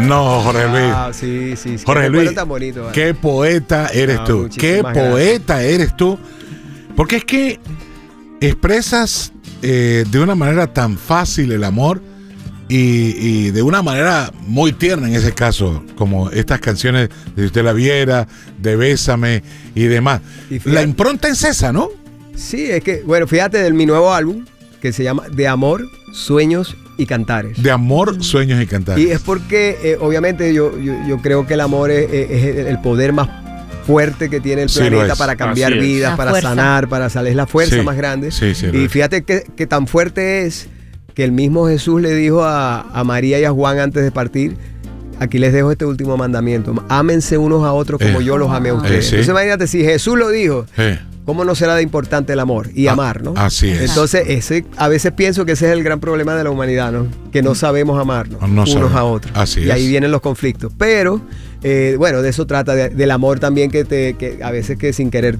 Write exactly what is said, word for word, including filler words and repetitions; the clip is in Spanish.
No, Jorge Luis. Ah, sí, sí. sí. Jorge Luis, tan bonito, ¿vale? Qué poeta eres Ah, tú. Qué poeta gracias. eres tú. Porque es que expresas eh, de una manera tan fácil el amor y, y de una manera muy tierna en ese caso, como estas canciones de Usted la viera, de Bésame y demás. Y fíjate, la impronta es esa, ¿no? Sí, es que, bueno, fíjate de mi nuevo álbum que se llama De Amor, Sueños y Cantares. De amor, sueños y cantares. Y es porque, eh, obviamente, yo, yo, yo creo que el amor es, es el poder más fuerte que tiene el sí, planeta para cambiar vidas, para fuerza. sanar, para salir. Es la fuerza sí, más grande. Sí, sí, y fíjate que, que tan fuerte es que el mismo Jesús le dijo a, a María y a Juan antes de partir: aquí les dejo este último mandamiento. Ámense unos a otros como eh, yo los amé a ustedes. Eh, sí. Entonces imagínate, si Jesús lo dijo, eh. ¿cómo no será de importante el amor y ah, amar, no? Así es. Entonces, ese, a veces pienso que ese es el gran problema de la humanidad, ¿no? Que no sabemos amarnos no unos sabemos. a otros. Así y es. ahí vienen los conflictos. Pero, eh, bueno, de eso trata, de, del amor también que, te, que a veces que sin querer